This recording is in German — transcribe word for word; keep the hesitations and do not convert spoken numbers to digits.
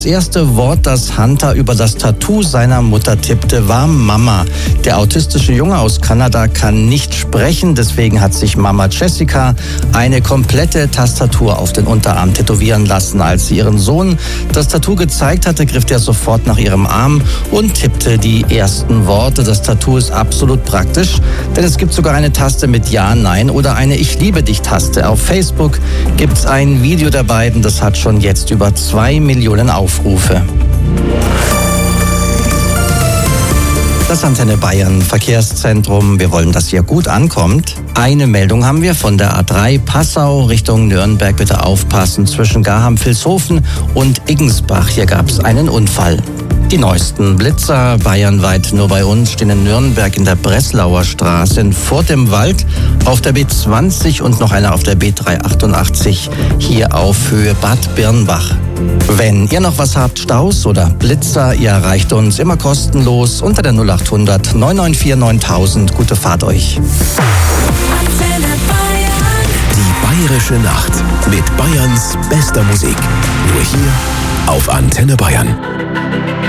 Das erste Wort, das Hunter über das Tattoo seiner Mutter tippte, war Mama. Der autistische Junge aus Kanada kann nicht sprechen, deswegen hat sich Mama Jessica eine komplette Tastatur auf den Unterarm tätowieren lassen. Als sie ihren Sohn das Tattoo gezeigt hatte, griff er sofort nach ihrem Arm und tippte die ersten Worte. Das Tattoo ist absolut praktisch, denn es gibt sogar eine Taste mit Ja, Nein oder eine Ich liebe dich Taste. Auf Facebook gibt es ein Video der beiden, das hat schon jetzt über zwei Millionen Aufrufe. Aufrufe. Das Antenne Bayern Verkehrszentrum. Wir wollen, dass ihr gut ankommt. Eine Meldung haben wir von der A drei Passau Richtung Nürnberg. Bitte aufpassen, zwischen Garham-Vilshofen und Iggensbach. Hier gab es einen Unfall. Die neuesten Blitzer bayernweit nur bei uns stehen in Nürnberg in der Breslauer Straße, in Furt im Wald, auf der B zwanzig und noch einer auf der B dreihundertachtundachtzig hier auf Höhe Bad Birnbach. Wenn ihr noch was habt, Staus oder Blitzer, ihr erreicht uns immer kostenlos unter der null acht hundert neun neun vier neuntausend. Gute Fahrt euch. Die Bayerische Nacht mit Bayerns bester Musik. Nur hier auf Antenne Bayern.